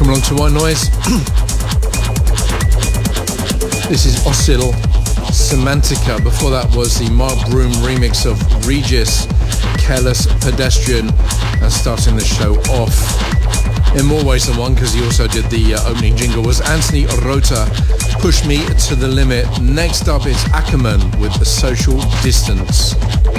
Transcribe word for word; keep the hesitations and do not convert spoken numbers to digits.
Welcome along to White Noise. This is Oscil Semantica. Before that was the Mark Broom remix of Regis, Careless Pedestrian, and starting the show off in more ways than one, because he also did the uh, opening jingle, was Anthony Rota, Push Me to the Limit. Next up is Ackerman with The Social Distance.